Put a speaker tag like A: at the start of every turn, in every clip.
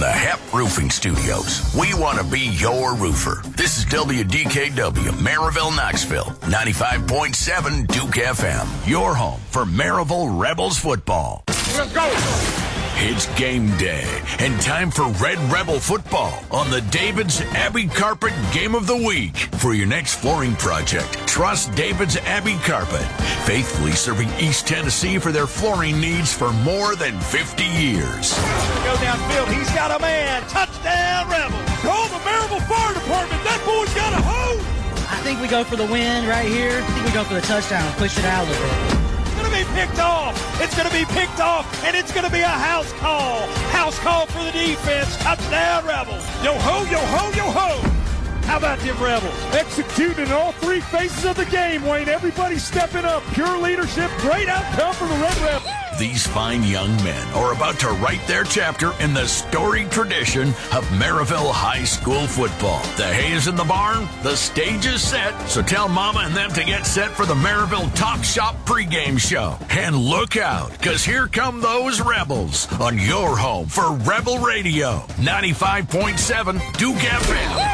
A: the HEP Roofing Studios, we want to be your roofer. This is WDKW, Maryville, Knoxville, 95.7 Duke FM, your home for Maryville Rebels football.
B: Let's go!
A: It's game day and time for Red Rebel football on the David's Abbey Carpet Game of the Week. For your next flooring project, trust David's Abbey Carpet, faithfully serving East Tennessee for their flooring needs for more than 50 years.
B: Go downfield. He's got a man. Touchdown, Rebels. Call the Maryville Fire Department. That boy's got a hose.
C: I think we go for the win right here. I think we go for the touchdown. Push it out a little bit.
B: It's going to be picked off. It's going to be picked off, and it's going to be a house call. House call for the defense. Touchdown, Rebels. Yo ho, yo ho, yo ho. How about them Rebels? Executing in all three phases of the game, Wayne. Everybody stepping up. Pure leadership. Great outcome for the Red Rebels.
A: These fine young men are about to write their chapter in the storied tradition of Maryville High School football. The hay is in the barn, the stage is set, so tell Mama and them to get set for the Maryville Talk Shop pregame show. And look out, because here come those Rebels on your home for Rebel Radio, 95.7 Duke FM.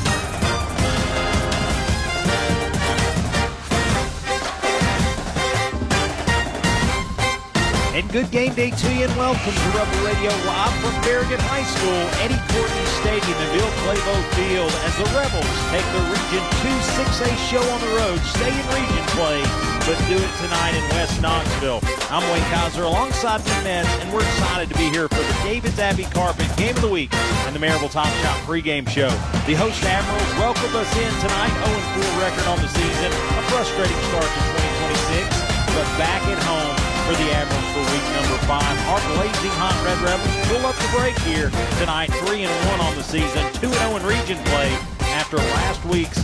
B: And good game day to you, and welcome to Rebel Radio live from Farragut High School, Eddie Courtney Stadium in Bill Clavo Field, as the Rebels take the Region 2 6A show on the road. Stay in region play, but do it tonight in West Knoxville. I'm Wayne Kaiser alongside the Mets, and we're excited to be here for the David's Abbey Carpet Game of the Week and the Maryville Top Shot pregame show. The host Admirals welcome us in tonight, 0-4 record on the season, a frustrating start to 2026, but back at home for the Admirals for week number 5. Our blazing hot Red Rebels pull up the break here tonight, 3-1 on the season, 2-0 in region play after last week's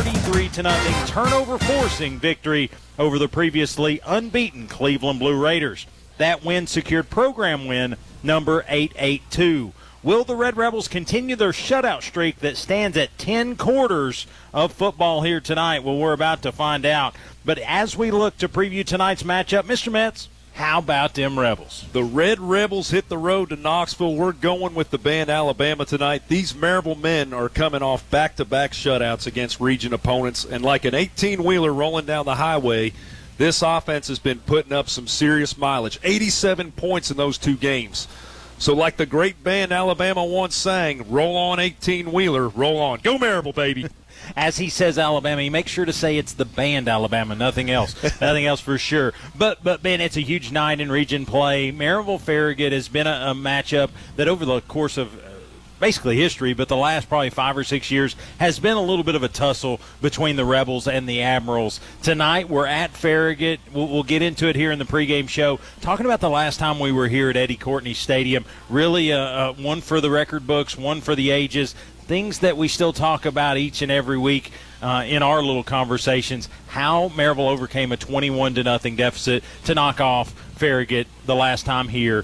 B: 33-0 turnover-forcing victory over the previously unbeaten Cleveland Blue Raiders. That win secured program win number 882. Will the Red Rebels continue their shutout streak that stands at 10 quarters of football here tonight? Well, we're about to find out. But as we look to preview tonight's matchup, Mr. Metz, how about them Rebels?
D: The Red Rebels hit the road to Knoxville. We're going with the band Alabama tonight. These Maryville men are coming off back-to-back shutouts against region opponents. And like an 18-wheeler rolling down the highway, this offense has been putting up some serious mileage. 87 points in those two games. So like the great band Alabama once sang, roll on 18-wheeler, roll on. Go Maryville, baby.
C: As he says Alabama, you make sure to say it's the band Alabama, nothing else. Nothing else for sure. But Ben, it's a huge night in region play. Maryville-Farragut has been a matchup that over the course of basically history, but the last probably 5 or 6 years has been a little bit of a tussle between the Rebels and the Admirals. Tonight we're at Farragut. We'll get into it here in the pregame show. Talking about the last time we were here at Eddie Courtney Stadium, really one for the record books, one for the ages, things that we still talk about each and every week in our little conversations, how Maryville overcame a 21-0 deficit to knock off Farragut the last time here,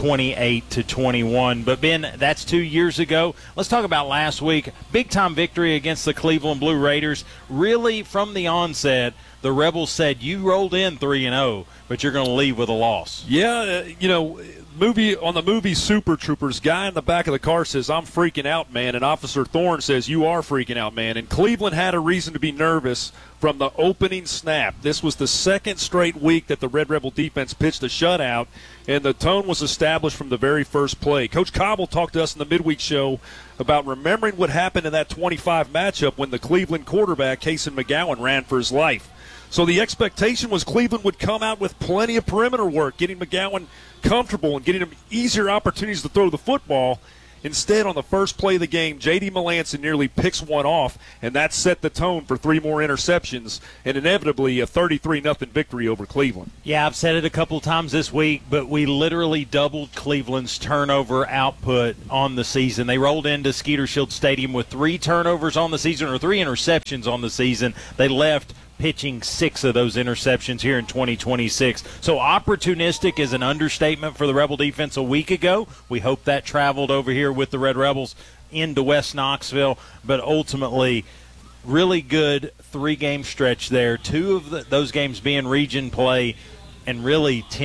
C: 28-21. But Ben, that's 2 years ago. Let's talk about last week. Big-time victory against the Cleveland Blue Raiders. Really, from the onset, the Rebels said, you rolled in 3-0, but you're going to leave with a loss.
D: Yeah, on the movie Super Troopers, guy in the back of the car says, I'm freaking out, man, and Officer Thorne says, you are freaking out, man. And Cleveland had a reason to be nervous from the opening snap. This was the second straight week that the Red Rebel defense pitched a shutout, and the tone was established from the very first play. Coach Cobble talked to us in the midweek show about remembering what happened in that 25 matchup when the Cleveland quarterback, Cason McGowan, ran for his life. So the expectation was Cleveland would come out with plenty of perimeter work, getting McGowan comfortable and getting him easier opportunities to throw the football. Instead, on the first play of the game, J.D. Melanson nearly picks one off, and that set the tone for 3 more interceptions and inevitably a 33-0 victory over Cleveland.
C: Yeah, I've said it a couple of times this week, but we literally doubled Cleveland's turnover output on the season. They rolled into Skeeter Shield Stadium with 3 turnovers on the season, or 3 interceptions on the season. They left pitching 6 of those interceptions here in 2026. So opportunistic is an understatement for the Rebel defense a week ago. We hope that traveled over here with the Red Rebels into West Knoxville, but ultimately really good 3-game stretch there. 2 of those games being region play, and really 10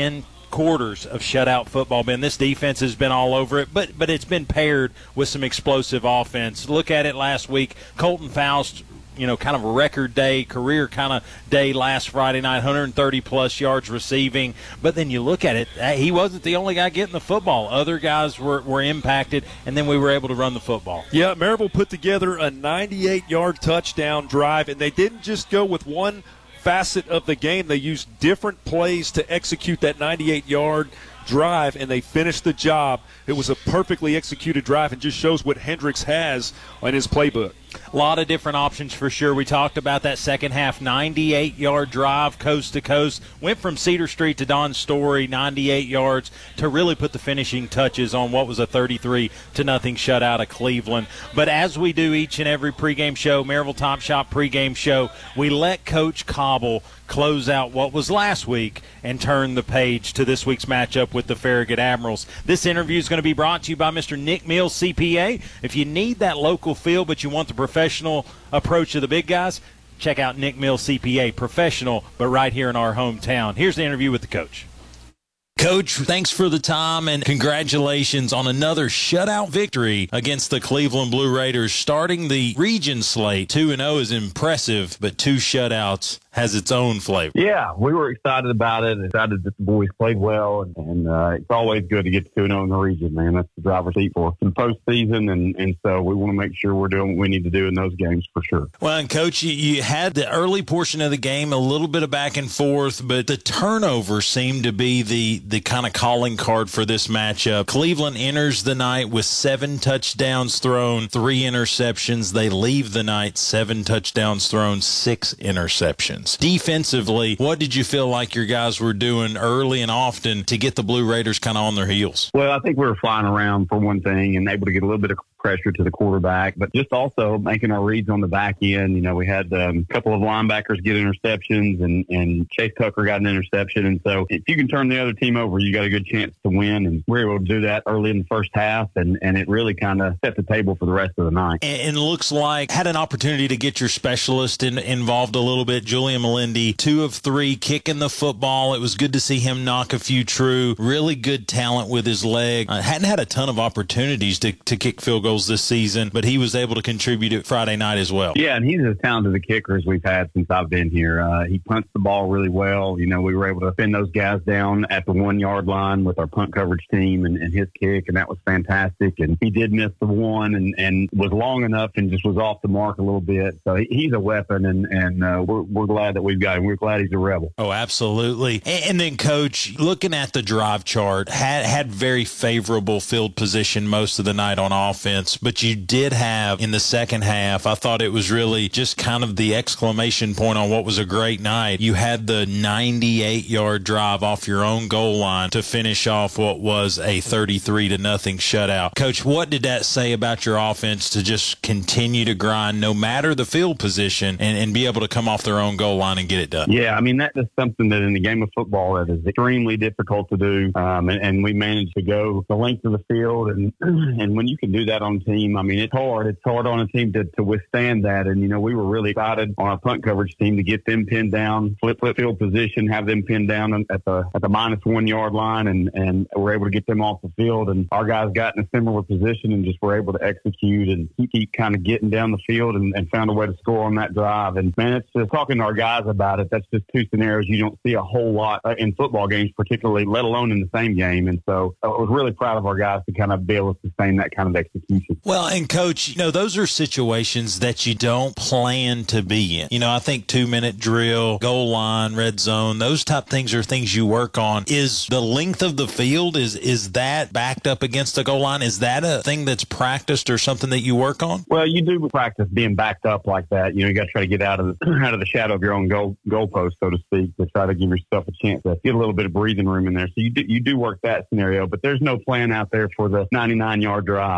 C: quarters of shutout football, Ben. This defense has been all over it, but it's been paired with some explosive offense. Look at it last week. Colton Faust, kind of a record day, career kind of day last Friday night, 130-plus yards receiving. But then you look at it, he wasn't the only guy getting the football. Other guys were impacted, and then we were able to run the football.
D: Yeah, Maryville put together a 98-yard touchdown drive, and they didn't just go with one facet of the game. They used different plays to execute that 98-yard drive, and they finished the job. It was a perfectly executed drive and just shows what Hendricks has on his playbook.
C: A lot of different options for sure. We talked about that second half 98-yard drive coast to coast. Went from Cedar Street to Don Story, 98 yards, to really put the finishing touches on what was a 33-0 shutout of Cleveland. But as we do each and every pregame show, Maryville Top Shop pregame show, we let Coach Cobble close out what was last week and turn the page to this week's matchup with the Farragut Admirals. This interview is going to be brought to you by Mr. Nick Mills, CPA. If you need that local feel but you want the professional approach to the big guys, check out Nick Mills, CPA. Professional, but right here in our hometown. Here's the interview with the coach. Coach, thanks for the time and congratulations on another shutout victory against the Cleveland Blue Raiders. Starting the region slate, 2-0 is impressive, but 2 shutouts has its own flavor.
E: Yeah, we were excited about it, excited that the boys played well, and it's always good to get to 2-0 in the region, man. That's the driver's seat for some postseason, and so we want to make sure we're doing what we need to do in those games for sure.
C: Well, and Coach, you had the early portion of the game, a little bit of back and forth, but the turnover seemed to be the kind of calling card for this matchup. Cleveland enters the night with 7 touchdowns thrown, 3 interceptions. They leave the night 7 touchdowns thrown, 6 interceptions. Defensively, what did you feel like your guys were doing early and often to get the Blue Raiders kind of on their heels?
E: Well, I think we were flying around for one thing and able to get a little bit of pressure to the quarterback, but just also making our reads on the back end. We had a couple of linebackers get interceptions, and Chase Tucker got an interception. And so if you can turn the other team over, you got a good chance to win. And we were able to do that early in the first half, and it really kind of set the table for the rest of the night.
C: And looks like had an opportunity to get your specialist involved a little bit. Julian Melendi, 2 of 3 kicking the football. It was good to see him knock a few true. Really good talent with his leg. Hadn't had a ton of opportunities to kick field goals this season, but he was able to contribute it Friday night as well.
E: Yeah, and he's as talented a kicker as we've had since I've been here. He punts the ball really well. We were able to pin those guys down at the 1-yard line with our punt coverage team and his kick, and that was fantastic. And he did miss the one and was long enough and just was off the mark a little bit. So he's a weapon, and we're glad that we've got him. We're glad he's a Rebel.
C: Oh, absolutely. And then, Coach, looking at the drive chart, had very favorable field position most of the night on offense, but you did have in the second half, I thought it was really just kind of the exclamation point on what was a great night. You had the 98-yard drive off your own goal line to finish off what was a 33-0 shutout. Coach, what did that say about your offense to just continue to grind no matter the field position and be able to come off their own goal line and get it done?
E: Yeah, that is something that in the game of football that is extremely difficult to do, and we managed to go the length of the field, and when you can do that on a team, it's hard. It's hard on a team to withstand that, and we were really excited on our punt coverage team to get them pinned down, flip field position, have them pinned down at the -1 yard line, and we're able to get them off the field, and our guys got in a similar position and just were able to execute and keep kind of getting down the field and found a way to score on that drive. And man, it's just talking to our guys about it. That's just 2 scenarios you don't see a whole lot in football games, particularly, let alone in the same game. And so I was really proud of our guys to kind of be able to sustain that kind of execution.
C: Well, and Coach, those are situations that you don't plan to be in. I think 2-minute drill, goal line, red zone, those type things are things you work on. Is the length of the field, is that backed up against the goal line? Is that a thing that's practiced or something that you work on?
E: Well, you do practice being backed up like that. You got to try to get out of the shadow of your own goalpost, so to speak, to try to give yourself a chance to get a little bit of breathing room in there. So you do work that scenario, but there's no plan out there for the 99-yard drive.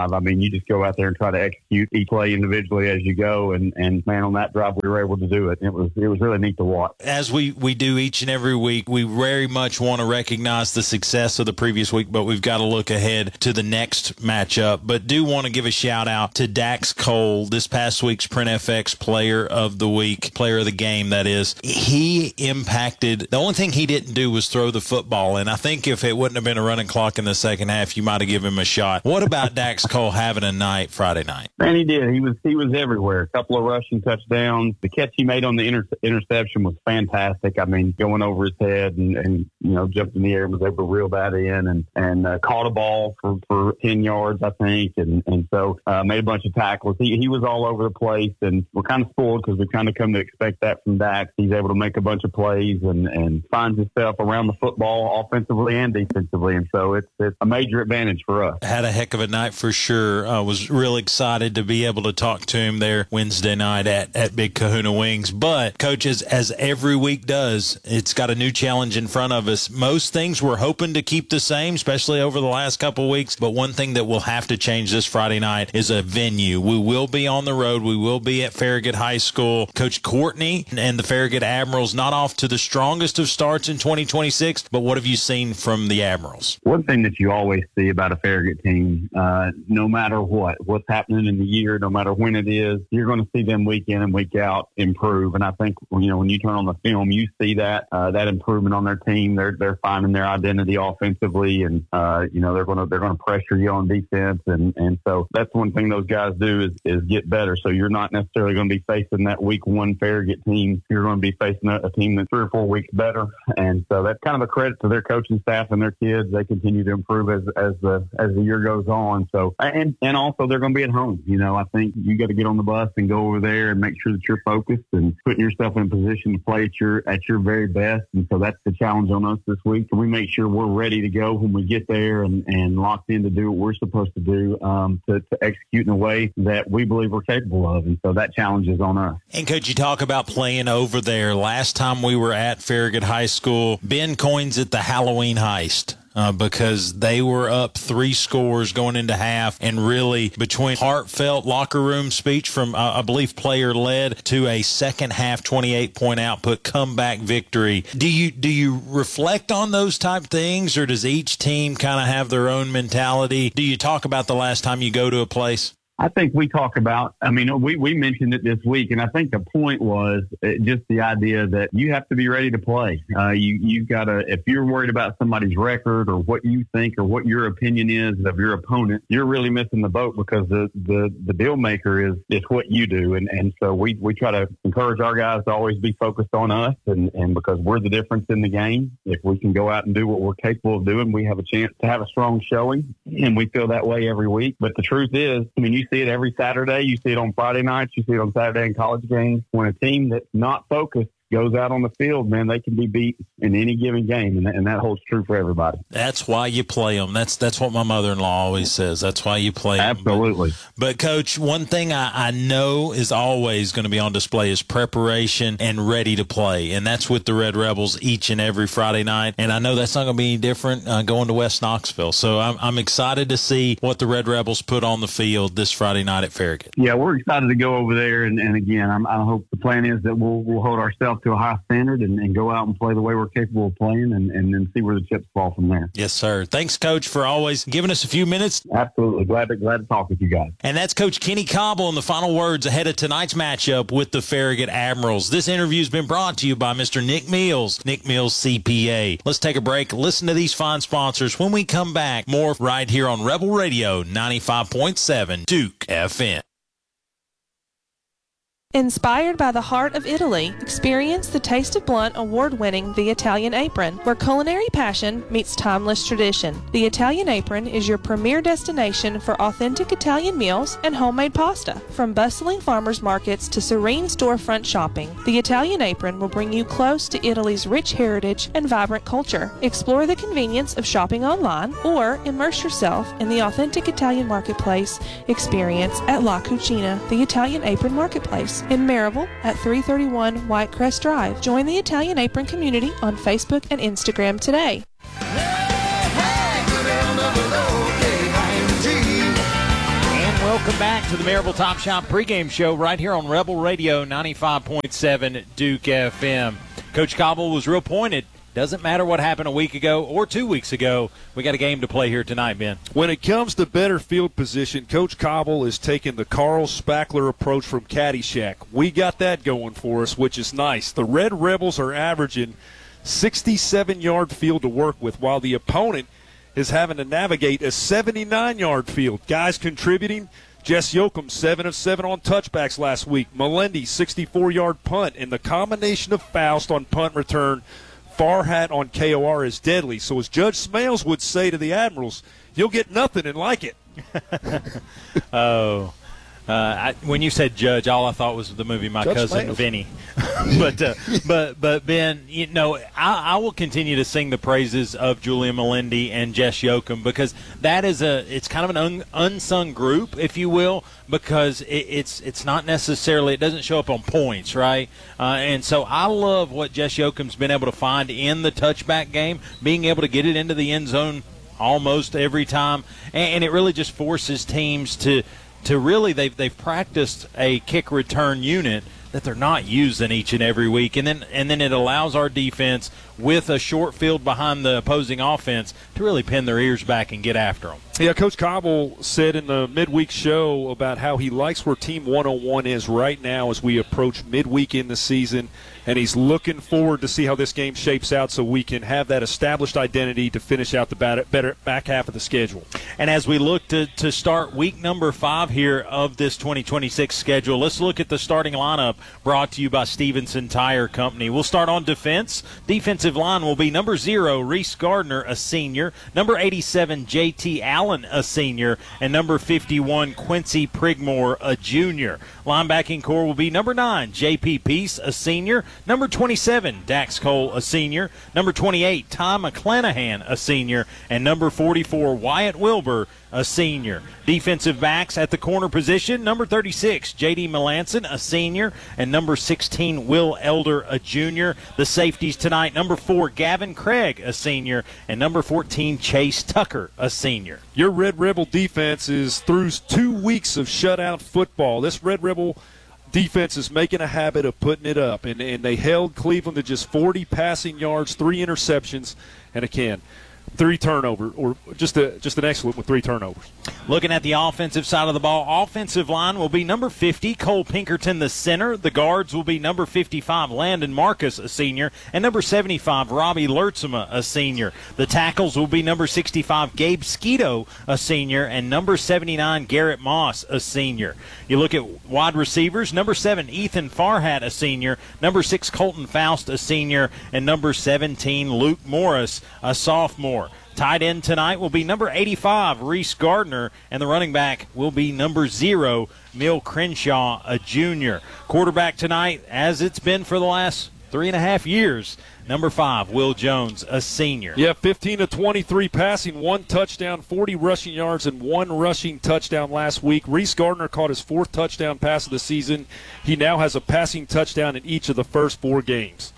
E: you just go out there and try to execute each play individually as you go. And man, on that drive, we were able to do it. It was really neat to watch.
C: As we do each and every week, we very much want to recognize the success of the previous week, but we've got to look ahead to the next matchup. But do want to give a shout out to Dax Cole, this past week's Print FX Player of the Week, Player of the Game, that is. He impacted. The only thing he didn't do was throw the football, and I think if it wouldn't have been a running clock in the second half, you might have given him a shot. What about Dax Cole having a night Friday night?
E: Man, he did. He was everywhere. A couple of rushing touchdowns. The catch he made on the interception was fantastic. I mean, going over his head and jumped in the air and was able to reel that in and caught a ball for 10 yards, I think, and so made a bunch of tackles. He was all over the place, and we're kind of spoiled because we've kind of come to expect that from Dax. He's able to make a bunch of plays and finds himself around the football offensively and defensively, and so it's a major advantage for us.
C: Had a heck of a night for sure. I was real excited to be able to talk to him there Wednesday night at Big Kahuna Wings. But, coaches, as every week does, it's got a new challenge in front of us. Most things we're hoping to keep the same, especially over the last couple of weeks, but one thing that will have to change this Friday night is a venue. We will be on the road. We will be at Farragut High School. Coach Courtney and the Farragut Admirals not off to the strongest of starts in 2026, but what have you seen from the Admirals?
E: One thing that you always see about a Farragut team, no matter what's happening in the year, no matter when it is, you're going to see them week in and week out improve. And I think, when you turn on the film, you see that improvement on their team. They're finding their identity offensively, and they're going to pressure you on defense, and so that's one thing those guys do is get better. So you're not necessarily going to be facing that week one Farragut team. You're going to be facing a team that's 3 or 4 weeks better, and so that's kind of a credit to their coaching staff and their kids. They continue to improve as the year goes on. So and also they're going to be at home. I think you got to get on the bus and go over there and make sure that you're focused and putting yourself in a position to play at your very best. And so that's the challenge on us this week. And we make sure we're ready to go when we get there and locked in to do what we're supposed to do to execute in a way that we believe we're capable of. And so that challenge is on us.
C: And could you talk about playing over there? Last time we were at Farragut High School, Ben coins it the Halloween heist. Because they were up 3 scores going into half, and really between heartfelt locker room speech from, I believe, player led to a second half 28-point output comeback victory. Do you reflect on those type things, or does each team kind of have their own mentality? Do you talk about the last time you go to a place?
E: I think we talk about, we mentioned it this week, and I think the point was just the idea that you have to be ready to play. You've got to, if you're worried about somebody's record or what you think or what your opinion is of your opponent, you're really missing the boat, because the deal maker is what you do. And so we try to encourage our guys to always be focused on us, and because we're the difference in the game. If we can go out and do what we're capable of doing, we have a chance to have a strong showing, and we feel that way every week. But the truth is, you see it every Saturday. You see it on Friday nights. You see it on Saturday in college games. When a team that's not focused goes out on the field, man, they can be beat in any given game, and that holds true for everybody.
C: That's why you play them. That's what my mother-in-law always says. That's why you play them.
E: Absolutely.
C: But Coach, one thing I know is always going to be on display is preparation and ready to play, and that's with the Red Rebels each and every Friday night. And I know that's not going to be any different going to West Knoxville. So I'm excited to see what the Red Rebels put on the field this Friday night at Farragut.
E: Yeah, we're excited to go over there, and again, I hope the plan is that we'll hold ourselves to a high standard and go out and play the way we're capable of playing, and then see where the chips fall from there.
C: Yes, sir. Thanks, Coach, for always giving us a few minutes.
E: Absolutely. Glad to talk with you guys.
C: And that's Coach Kenny Cobble in the final words ahead of tonight's matchup with the Farragut Admirals. This interview has been brought to you by Mr. Nick Mills, Nick Mills CPA. Let's take a break, listen to these fine sponsors. When we come back, more right here on Rebel Radio 95.7 Duke FM.
F: Inspired by the heart of Italy, experience the Taste of Blunt award-winning The Italian Apron, where culinary passion meets timeless tradition. The Italian Apron is your premier destination for authentic Italian meals and homemade pasta. From bustling farmers markets to serene storefront shopping, The Italian Apron will bring you close to Italy's rich heritage and vibrant culture. Explore the convenience of shopping online or immerse yourself in the authentic Italian marketplace experience at La Cucina, the Italian Apron Marketplace, in Maryville at 331 Whitecrest Drive. Join the Italian Apron community on Facebook and Instagram today.
B: And
C: Welcome back to the Maryville Top Shot pregame show right here on Rebel Radio 95.7 Duke FM. Coach Cobble was real pointed. Doesn't matter what happened a week ago or 2 weeks ago. We got a game to play here tonight, Ben.
D: When it comes to better field position, Coach Cobble is taking the Carl Spackler approach from Caddyshack. We got that going for us, which is nice. The Red Rebels are averaging 67-yard field to work with, while the opponent is having to navigate a 79-yard field. Guys contributing: Jess Yoakum, 7 of 7 on touchbacks last week. Melendi, 64-yard punt. And the combination of Faust on punt return, Farhat on KOR is deadly. So as Judge Smales would say to the Admirals, you'll get nothing and like it.
C: Oh. When you said Judge, all I thought was the movie My
D: Judge
C: Cousin
D: Smales.
C: Vinny. but Ben, you know, I will continue to sing the praises of Julia Melendi and Jess Yoakum, because that is it's kind of an unsung group, if you will, because it's not necessarily, it doesn't show up on points, right? And so I love what Jess Yoakum's been able to find in the touchback game, being able to get it into the end zone almost every time, and it really just forces teams to really, they've practiced a kick return unit that they're not using each and every week, and then it allows our defense, with a short field behind the opposing offense, to really pin their ears back and get after them.
D: Yeah, Coach Cobble said in the midweek show about how he likes where Team 101 is right now as we approach midweek in the season, and he's looking forward to see how this game shapes out so we can have that established identity to finish out the better back half of the schedule.
C: And as we look to start week number 5 here of this 2026 schedule, let's look at the starting lineup brought to you by Stevenson Tire Company. We'll start on defense. Defensive line will be number 0, Reese Gardner, a senior, number 87, J.T. Allen, a senior, and number 51, Quincy Prigmore, a junior. Linebacking core will be number 9, J.P. Peace, a senior, number 27, Dax Cole, a senior, number 28, Ty McClanahan, a senior, and number 44, Wyatt Wilbur, a senior. Defensive backs at the corner position, number 36, J.D. Melanson, a senior, and number 16, Will Elder, a junior. The safeties tonight, number 4, Gavin Craig, a senior, and number 14, Chase Tucker, a senior.
D: Your Red Rebel defense is through 2 weeks of shutout football. This Red Rebel defense is making a habit of putting it up, and they held Cleveland to just 40 passing yards, 3 interceptions, and again, 3 turnovers, or just an excellent with 3 turnovers.
C: Looking at the offensive side of the ball, offensive line will be number 50, Cole Pinkerton, the center. The guards will be number 55, Landon Marcus, a senior, and number 75, Robbie Lertzema, a senior. The tackles will be number 65, Gabe Skeeto, a senior, and number 79, Garrett Moss, a senior. You look at wide receivers, number 7, Ethan Farhat, a senior, number 6, Colton Faust, a senior, and number 17, Luke Morris, a sophomore. Tight end tonight will be number 85, Reese Gardner, and the running back will be number 0, Mill Crenshaw, a junior. Quarterback tonight, as it's been for the last 3.5 years, number 5, Will Jones, a senior.
D: Yeah, 15 of 23 passing, 1 touchdown, 40 rushing yards, and 1 rushing touchdown last week. Reese Gardner caught his 4th touchdown pass of the season. He now has a passing touchdown in each of the first 4 games.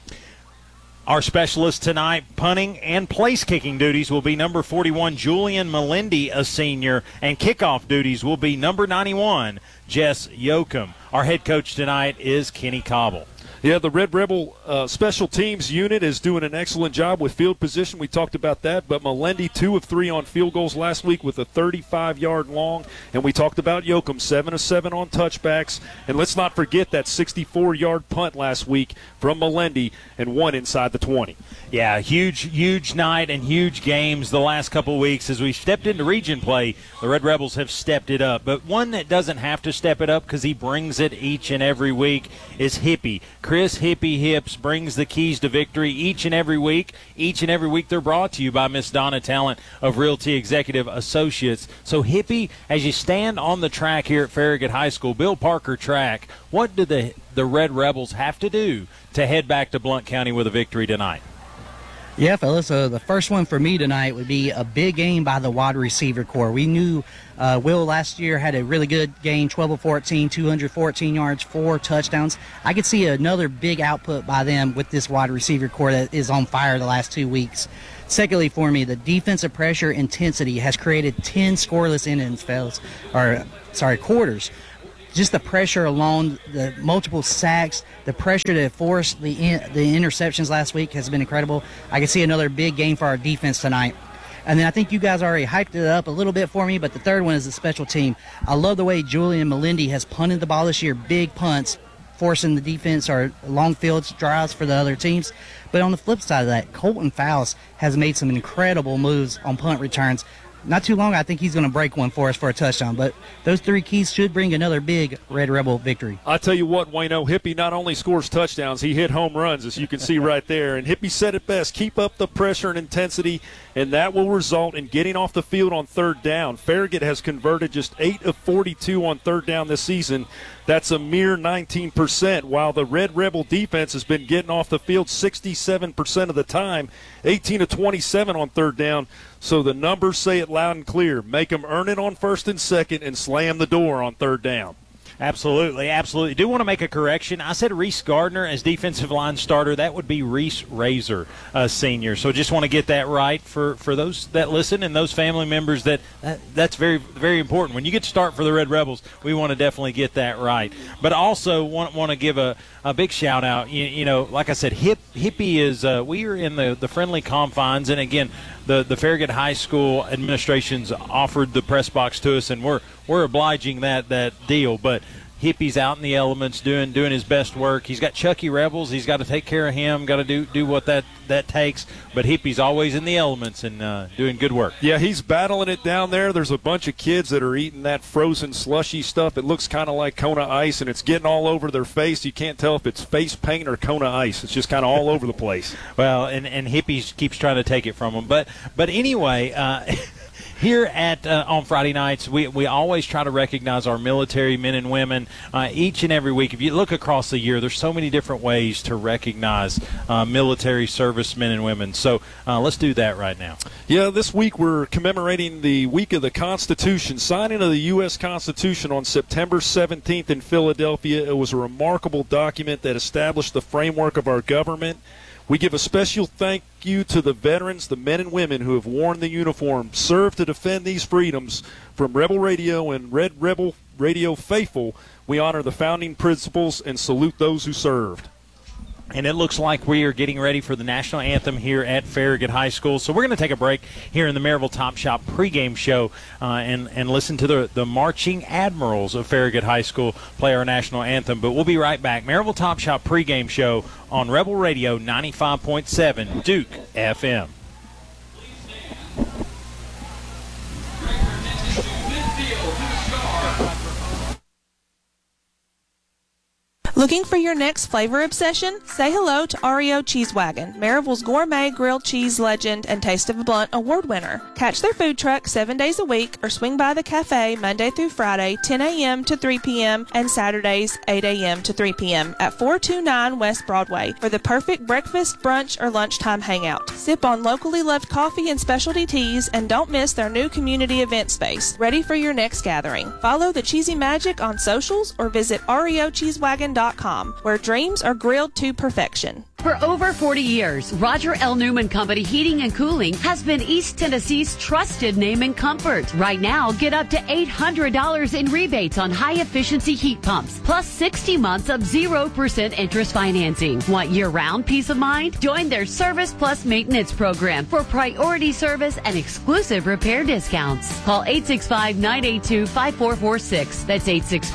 C: Our specialists tonight, punting and place-kicking duties, will be number 41, Julian Melendi, a senior, and kickoff duties will be number 91, Jess Yoakum. Our head coach tonight is Kenny Cobble.
D: Yeah, the Red Rebel special teams unit is doing an excellent job with field position. We talked about that, but Melendi, 2 of 3 on field goals last week with a 35-yard long, and we talked about Yoakum, 7 of 7 on touchbacks, and let's not forget that 64-yard punt last week from Melendi and 1 inside the 20.
C: Yeah, huge night and huge games the last couple of weeks. As we stepped into region play, the Red Rebels have stepped it up. But one that doesn't have to step it up because he brings it each and every week is Hippie. Chris Hippie Hips brings the keys to victory each and every week. Each and every week they're brought to you by Miss Donna Talent of Realty Executive Associates. So Hippie, as you stand on the track here at Farragut High School, Bill Parker track, what do the Red Rebels have to do to head back to Blount County with a victory tonight?
G: Yeah, fellas, the first one for me tonight would be a big game by the wide receiver core. We knew Will last year had a really good game, 12 of 14, 214 yards, 4 touchdowns. I could see another big output by them with this wide receiver core that is on fire the last 2 weeks. Secondly, for me, the defensive pressure intensity has created 10 scoreless innings, quarters. Just the pressure alone, the multiple sacks, the pressure that forced the interceptions last week has been incredible. I can see another big game for our defense tonight. And then I think you guys already hyped it up a little bit for me, but the third one is the special team. I love the way Julian Melendi has punted the ball this year, big punts, forcing the defense or long field drives for the other teams. But on the flip side of that, Colton Fowles has made some incredible moves on punt returns. Not too long, I think he's going to break one for us for a touchdown. But those three keys should bring another big Red Rebel victory.
D: I tell you what, Wayno, Hippie not only scores touchdowns, he hit home runs, as you can see right there. And Hippie said it best, keep up the pressure and intensity, and that will result in getting off the field on third down. Farragut has converted just 8 of 42 on third down this season. That's a mere 19%, while the Red Rebel defense has been getting off the field 67% of the time, 18 of 27 on third down. So the numbers say it loud and clear. Make them earn it on first and second and slam the door on third down.
C: Absolutely, absolutely. Do want to make a correction. I said Reese Gardner as defensive line starter. That would be Reese Razor, senior. So just want to get that right for those that listen and those family members. That's very, very important. When you get to start for the Red Rebels, we want to definitely get that right. But also want to give a big shout out. You know, like I said, Hippie is. We are in the friendly confines, and again, the Farragut High School administration's offered the press box to us, and we're obliging that deal. But Hippie's out in the elements doing his best work. He's got Chucky Rebels. He's got to take care of him, got to do what that takes. But Hippie's always in the elements and doing good work.
D: Yeah, he's battling it down there. There's a bunch of kids that are eating that frozen slushy stuff. It looks kind of like Kona ice, and it's getting all over their face. You can't tell if it's face paint or Kona ice. It's just kind of all over the place.
C: Well, and Hippie keeps trying to take it from him. But anyway, here at on Friday nights, we always try to recognize our military men and women each and every week. If you look across the year, there's so many different ways to recognize military service men and women. So let's do that right now.
D: Yeah, this week we're commemorating the Week of the Constitution, signing of the U.S. Constitution on September 17th in Philadelphia. It was a remarkable document that established the framework of our government. We give a special thank you to the veterans, the men and women who have worn the uniform, served to defend these freedoms. From Rebel Radio and Red Rebel Radio faithful, we honor the founding principles and salute those who served.
C: And it looks like we are getting ready for the national anthem here at Farragut High School. So we're going to take a break here in the Maryville Top Shop pregame show and listen to the Marching Admirals of Farragut High School play our national anthem. But we'll be right back. Maryville Top Shop pregame show on Rebel Radio 95.7 Duke FM.
F: Looking for your next flavor obsession? Say hello to REO Cheese Wagon, Maryville's gourmet grilled cheese legend and Taste of a Blunt award winner. Catch their food truck 7 days a week or swing by the cafe Monday through Friday, 10 a.m. to 3 p.m. and Saturdays, 8 a.m. to 3 p.m. at 429 West Broadway for the perfect breakfast, brunch, or lunchtime hangout. Sip on locally loved coffee and specialty teas and don't miss their new community event space, ready for your next gathering. Follow the Cheesy Magic on socials or visit REOCheesewagon.com, where dreams are grilled to perfection.
H: For over 40 years, Roger L. Newman Company Heating and Cooling has been East Tennessee's trusted name in comfort. Right now, get up to $800 in rebates on high-efficiency heat pumps, plus 60 months of 0% interest financing. Want year-round peace of mind? Join their Service Plus Maintenance program for priority service and exclusive repair discounts. Call 865-982-5446. That's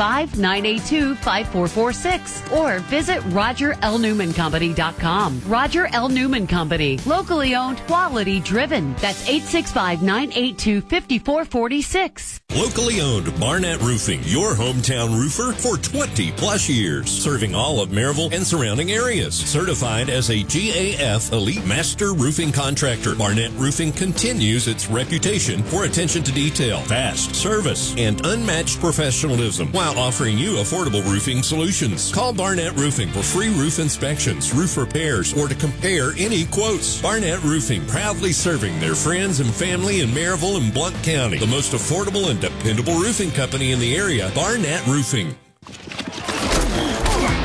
H: 865-982-5446. Or visit RogerLNewmanCompany.com. Roger L. Newman Company. Locally owned, quality driven. That's 865-982-5446.
I: Locally owned Barnett Roofing, your hometown roofer for 20 plus years. Serving all of Maryville and surrounding areas. Certified as a GAF Elite Master Roofing Contractor, Barnett Roofing continues its reputation for attention to detail, fast service, and unmatched professionalism while offering you affordable roofing solutions. Call Barnett Roofing for free roof inspections, roof repairs, or to compare any quotes. Barnett Roofing, proudly serving their friends and family in Maryville and Blount County. The most affordable and dependable roofing company in the area, Barnett Roofing.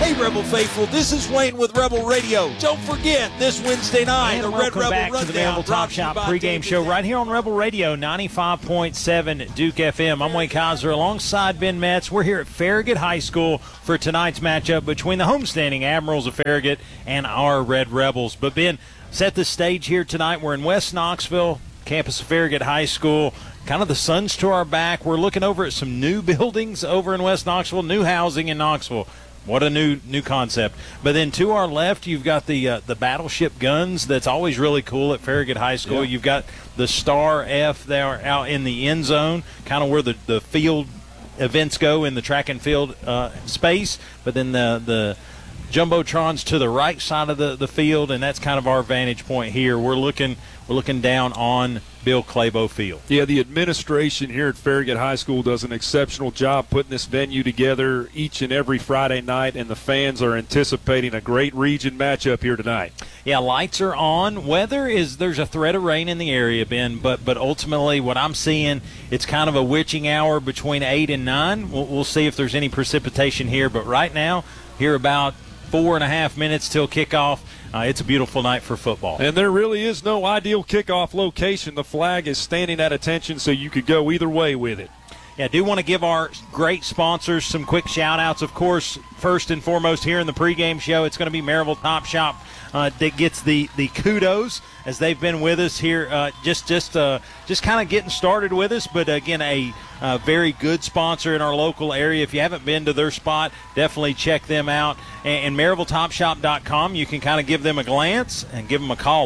B: Hey, Rebel Faithful, this is Wayne with Rebel Radio. Don't forget, this Wednesday night,
C: And
B: the Red
C: welcome
B: Rebel
C: back
B: Rundown.
C: to the Maryville Top Shop pregame show right here on Rebel Radio 95.7 Duke FM. I'm Wayne Kaiser alongside Ben Metz. We're here at Farragut High School for tonight's matchup between the homestanding Admirals of Farragut and our Red Rebels. But Ben, set the stage here tonight. We're in West Knoxville, campus of Farragut High School. Kind of the sun's to our back. We're looking over at some new buildings over in West Knoxville, new housing in Knoxville. What a new concept. But then to our left, you've got the battleship guns. That's always really cool at Farragut High School. Yeah. You've got the Star F there out in the end zone, kind of where the field events go in the track and field space. But then the Jumbotrons to the right side of the field, and that's kind of our vantage point here. We're looking down on Bill Clabo Field.
D: Yeah, the administration here at Farragut High School does an exceptional job putting this venue together each and every Friday night, and the fans are anticipating a great region matchup here tonight.
C: Yeah, lights are on. There's a threat of rain in the area, Ben, but ultimately what I'm seeing, it's kind of a witching hour between 8 and 9. We'll see if there's any precipitation here, but right now, here about 4.5 minutes till kickoff. It's a beautiful night for football.
D: And there really is no ideal kickoff location. The flag is standing at attention, so you could go either way with it.
C: Yeah, I do want to give our great sponsors some quick shout-outs. Of course, first and foremost here in the pregame show, it's going to be Maryville Top Shop that gets the kudos as they've been with us here, just kind of getting started with us. But, again, a very good sponsor in our local area. If you haven't been to their spot, definitely check them out. And MaryvilleTopShop.com, you can kind of give them a glance and give them a call,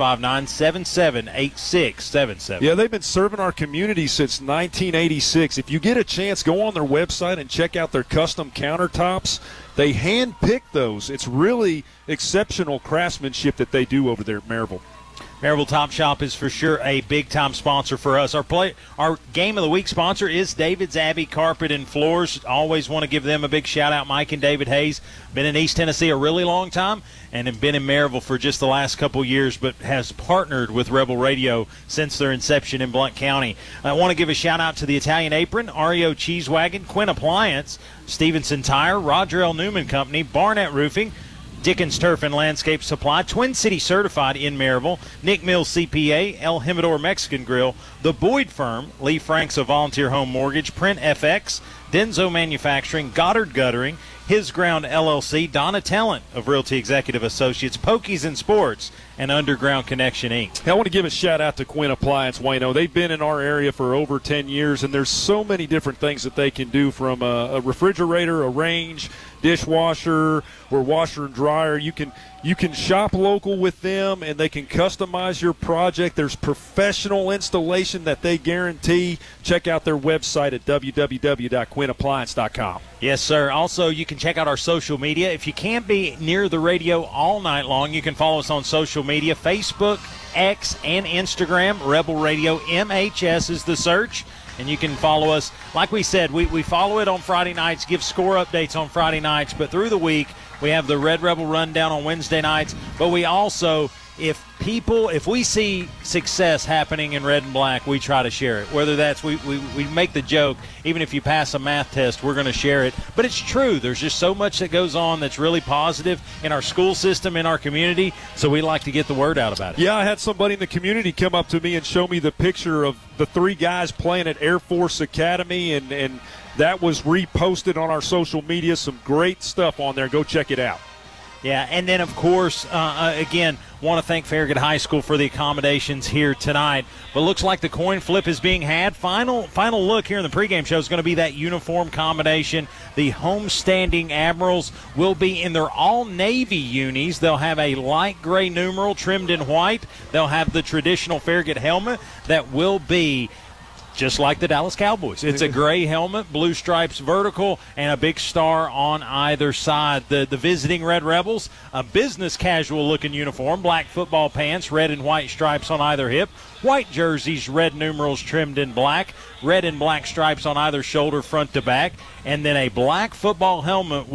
C: 865-977-8677.
D: Yeah, they've been serving our community since 1986. If you get a chance, go on their website and check out their custom countertops. They hand-pick those. It's really exceptional craftsmanship that they do over there at Maryville.
C: Maryville Top Shop is for sure a big-time sponsor for us. Our Game of the Week sponsor is David's Abbey Carpet and Floors. Always want to give them a big shout-out, Mike and David Hayes. Been in East Tennessee a really long time and have been in Maryville for just the last couple years, but has partnered with Rebel Radio since their inception in Blount County. I want to give a shout-out to the Italian Apron, REO Cheese Wagon, Quinn Appliance, Stevenson Tire, Roger L. Newman Company, Barnett Roofing, Dickens Turf and Landscape Supply, Twin City Certified in Maryville, Nick Mills CPA, El Jimador Mexican Grill, The Boyd Firm, Lee Franks of Volunteer Home Mortgage, Print FX, Denzo Manufacturing, Goddard Guttering, His Ground LLC, Donna Talent of Realty Executive Associates, Pokies and Sports, and Underground Connection, Inc.
D: I want to give a shout-out to Quinn Appliance, Wayno. They've been in our area for over 10 years, and there's so many different things that they can do, from a refrigerator, a range, dishwasher, or washer and dryer. You can shop local with them, and they can customize your project. There's professional installation that they guarantee. Check out their website at www.quinnappliance.com.
C: Yes, sir. Also, you can check out our social media. If you can't be near the radio all night long, you can follow us on social media, Facebook, X, and Instagram. Rebel Radio MHS is the search. And you can follow us. Like we said, we follow it on Friday nights, give score updates on Friday nights. But through the week, we have the Red Rebel Rundown on Wednesday nights. But we also, if we see success happening in red and black, we try to share it. Whether that's we make the joke, even if you pass a math test, we're going to share it. But it's true. There's just so much that goes on that's really positive in our school system, in our community, so we like to get the word out about it.
D: Yeah, I had somebody in the community come up to me and show me the picture of the 3 guys playing at Air Force Academy, and that was reposted on our social media. Some great stuff on there. Go check it out.
C: Yeah, and then, of course, again, want to thank Farragut High School for the accommodations here tonight. But looks like the coin flip is being had. Final look here in the pregame show is going to be that uniform combination. The homestanding Admirals will be in their all-navy unis. They'll have a light gray numeral trimmed in white. They'll have the traditional Farragut helmet that will be just like the Dallas Cowboys. It's a gray helmet, blue stripes vertical, and a big star on either side. The visiting Red Rebels, a business casual-looking uniform, black football pants, red and white stripes on either hip, white jerseys, red numerals trimmed in black, red and black stripes on either shoulder front to back, and then a black football helmet with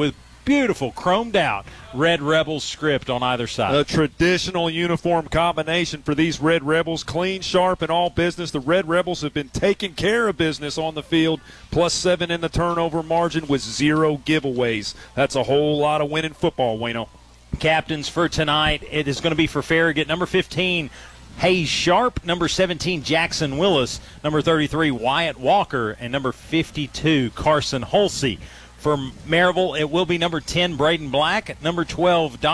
C: beautiful chromed out Red Rebels script on either side.
D: A traditional uniform combination for these Red Rebels. Clean, sharp, and all business. The Red Rebels have been taking care of business on the field. +7 in the turnover margin with 0 giveaways. That's a whole lot of winning football, Wayno.
C: Captains for tonight, it is going to be for Farragut, number 15, Hayes Sharp, number 17, Jackson Willis, number 33, Wyatt Walker, and number 52, Carson Holsey. For Maryville, it will be number 10, Braden Black, number 12, Don